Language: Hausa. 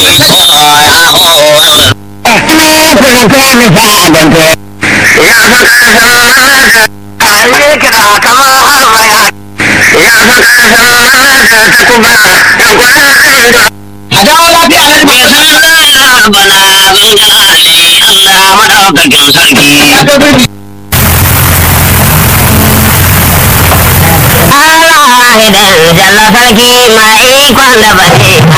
Allah idan jalla sarki mai ikon da bane